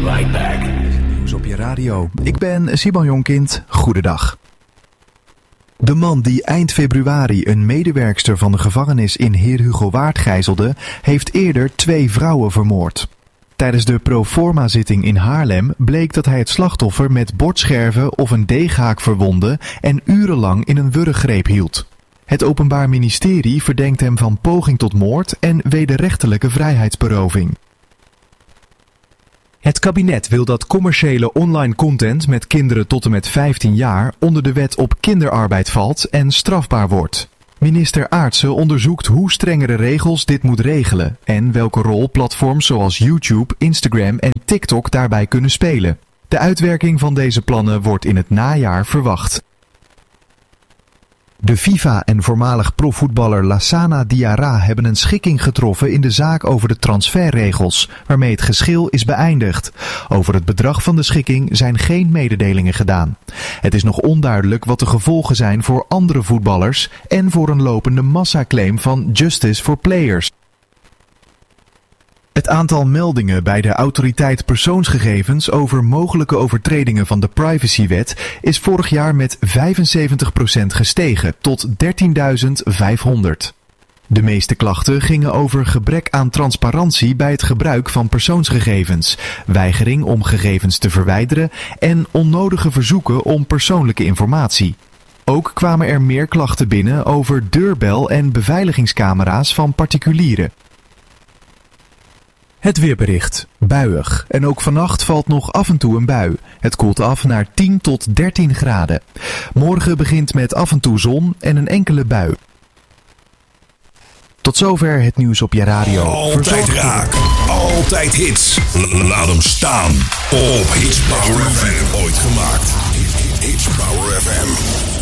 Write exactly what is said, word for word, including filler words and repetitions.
right back. Nieuws op je radio. Ik ben Simon Jonkind. Goedendag. De man die eind februari een medewerkster van de gevangenis in Heer Hugo Waard gijzelde, heeft eerder twee vrouwen vermoord. Tijdens de proforma-zitting in Haarlem bleek dat hij het slachtoffer met bordscherven of een deeghaak verwondde en urenlang in een wurggreep hield. Het Openbaar Ministerie verdenkt hem van poging tot moord en wederrechtelijke vrijheidsberoving. Het kabinet wil dat commerciële online content met kinderen tot en met vijftien jaar onder de wet op kinderarbeid valt en strafbaar wordt. Minister Aartsen onderzoekt hoe strengere regels dit moet regelen en welke rol platforms zoals YouTube, Instagram en TikTok daarbij kunnen spelen. De uitwerking van deze plannen wordt in het najaar verwacht. De FIFA en voormalig profvoetballer Lassana Diarra hebben een schikking getroffen in de zaak over de transferregels, waarmee het geschil is beëindigd. Over het bedrag van de schikking zijn geen mededelingen gedaan. Het is nog onduidelijk wat de gevolgen zijn voor andere voetballers en voor een lopende massaclaim van Justice for Players. Het aantal meldingen bij de Autoriteit Persoonsgegevens over mogelijke overtredingen van de privacywet is vorig jaar met vijfenzeventig procent gestegen tot dertienduizend vijfhonderd. De meeste klachten gingen over gebrek aan transparantie bij het gebruik van persoonsgegevens, weigering om gegevens te verwijderen en onnodige verzoeken om persoonlijke informatie. Ook kwamen er meer klachten binnen over deurbel- en beveiligingscamera's van particulieren. Het weerbericht. Buiig. En ook vannacht valt nog af en toe een bui. Het koelt af naar tien tot dertien graden. Morgen begint met af en toe zon en een enkele bui. Tot zover het nieuws op je radio. Altijd Verzorgd raak. Altijd hits. Laat hem staan. Op Hits Power F M. Ooit gemaakt. Hits Power F M.